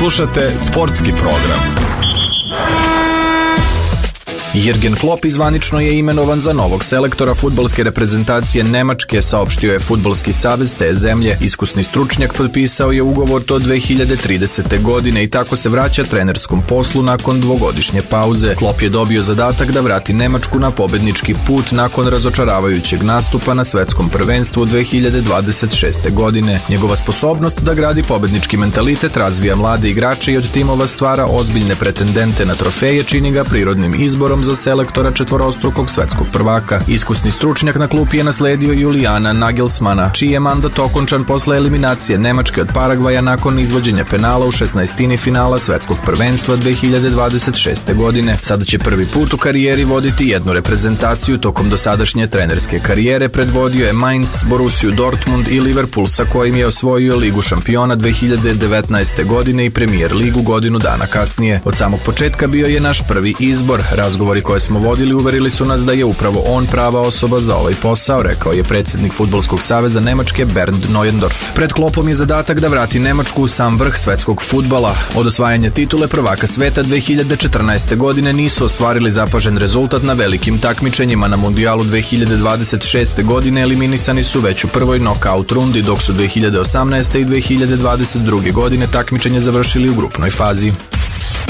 Slušate sportski program. Jürgen Klopp zvanično je imenovan za novog selektora fudbalske reprezentacije Nemačke, saopštio je Fudbalski savez te zemlje. Iskusni stručnjak potpisao je ugovor do 2030. godine i tako se vraća trenerskom poslu nakon dvogodišnje pauze. Klopp je dobio zadatak da vrati Nemačku na pobednički put nakon razočaravajućeg nastupa na svetskom prvenstvu 2026. godine. Njegova sposobnost da gradi pobednički mentalitet, razvija mlade igrače i od timova stvara ozbiljne pretendente na trofeje, čini ga prirodnim izborom za selektora četvorostrukog svetskog prvaka. Iskusni stručnjak na klupi je nasledio Julijana Nagelsmana, čiji je mandat okončan posle eliminacije Nemačke od Paragvaja nakon izvođenja penala u 16. finala svetskog prvenstva 2026. godine. Sada će prvi put u karijeri voditi jednu reprezentaciju. Tokom dosadašnje trenerske karijere predvodio je Mainz, Borussiju Dortmund i Liverpool, sa kojim je osvojio Ligu šampiona 2019. godine i Premier ligu godinu dana kasnije. Od samog početka bio je naš prvi izbor. Razgovori koje smo vodili uverili su nas da je upravo on prava osoba za ovaj posao, rekao je predsjednik Fudbalskog saveza Nemačke Bernd Neuendorf. Pred Kloppom je zadatak da vrati Nemačku u sam vrh svetskog fudbala. Od osvajanja titule prvaka sveta 2014. godine nisu ostvarili zapažen rezultat na velikim takmičenjima. Na mundijalu 2026. godine eliminisani su već u prvoj nokaut rundi, dok su 2018. i 2022. godine takmičenje završili u grupnoj fazi.